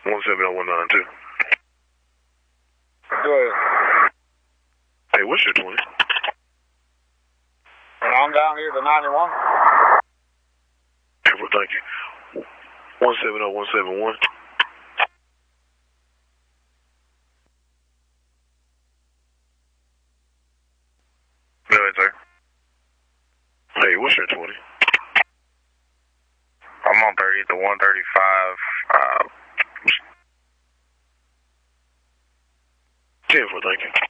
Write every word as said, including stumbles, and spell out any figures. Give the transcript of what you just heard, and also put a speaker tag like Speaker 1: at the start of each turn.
Speaker 1: one seven zero one nine two.
Speaker 2: Go ahead.
Speaker 1: Hey, what's your twenty?
Speaker 2: And I'm down here to ninety-one.
Speaker 1: Well, thank you. one seven zero one seven one.
Speaker 2: Go ahead, sir.
Speaker 1: Hey, what's your twenty?
Speaker 2: I'm on thirty to one thirty-five. Uh,
Speaker 1: ten four, thank you.